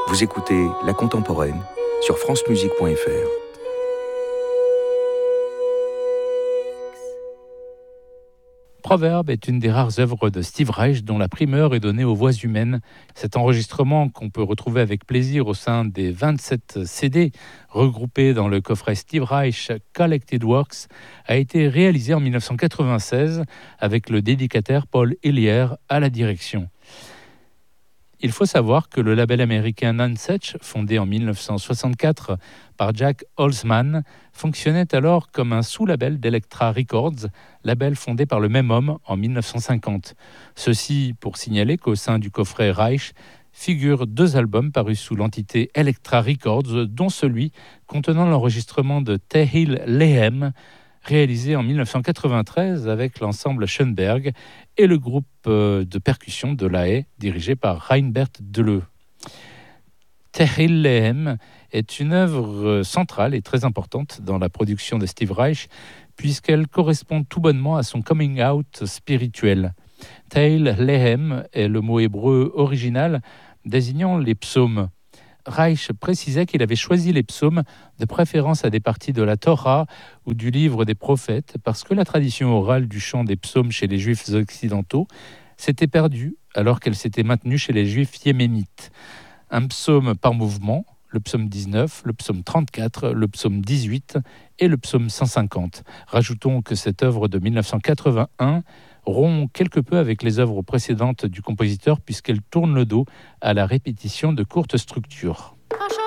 Vous écoutez La Contemporaine sur francemusique.fr. Proverbe est une des rares œuvres de Steve Reich dont la primeur est donnée aux voix humaines. Cet enregistrement, qu'on peut retrouver avec plaisir au sein des 27 CD regroupés dans le coffret Steve Reich Collected Works, a été réalisé en 1996 avec le dédicataire Paul Hillier à la direction. Il faut savoir que le label américain Nonesuch, fondé en 1964 par Jack Holzman, fonctionnait alors comme un sous-label d'Elektra Records, label fondé par le même homme en 1950. Ceci pour signaler qu'au sein du coffret Reich figurent 2 albums parus sous l'entité Elektra Records, dont celui contenant l'enregistrement de Tehil Lehem, réalisé en 1993 avec l'ensemble Schoenberg et le groupe de percussion de La Haye, dirigé par Reinbert Deleu. Tehil Lehem est une œuvre centrale et très importante dans la production de Steve Reich, puisqu'elle correspond tout bonnement à son coming out spirituel. Tehil Lehem est le mot hébreu original désignant les psaumes. Reich précisait qu'il avait choisi les psaumes de préférence à des parties de la Torah ou du livre des prophètes parce que la tradition orale du chant des psaumes chez les juifs occidentaux s'était perdue alors qu'elle s'était maintenue chez les juifs yéménites. Un psaume par mouvement, le psaume 19, le psaume 34, le psaume 18 et le psaume 150. Rajoutons que cette œuvre de 1981 rompt quelque peu avec les œuvres précédentes du compositeur puisqu'elle tourne le dos à la répétition de courtes structures.